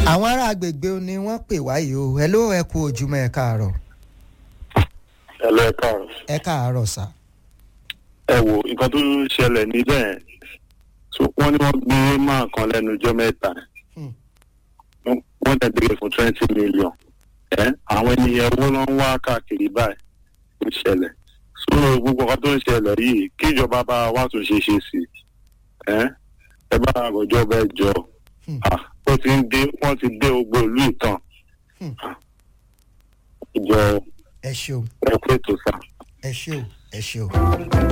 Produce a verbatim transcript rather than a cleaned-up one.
àwọn ará agbègbè ni wọ́n pè wáyé o hello ẹ kú ojúmọ́ ẹ káàárọ̀. hello ẹ káàárọ̀. ẹ káàárọ̀ sà. ẹ wo nǹkan tó ṣẹlẹ̀ níbẹ̀ so wọ́n ní wọ́n gbé máa kan lẹ́nu ọjọ́ mẹ́ta wọ́n tẹ̀ bèrè fún twenty million ẹ̀ àwọn ènìyàn owó ló ń wá káàkiri báyìí ó ṣẹlẹ̀ so gbogbo nǹkan tó ń ṣẹlẹ̀ yìí kí ìjọba bá wà tún ṣe ṣe sí ẹ̀ ẹ bá àgọ́jọ́ bẹ́ẹ̀ jọ ó ti ń dé wọ́n ti dé gbogbo ìlú ìtàn ìjọ ẹ ṣeun ẹ pé tó sá. ẹ ṣeun ẹ ṣeun.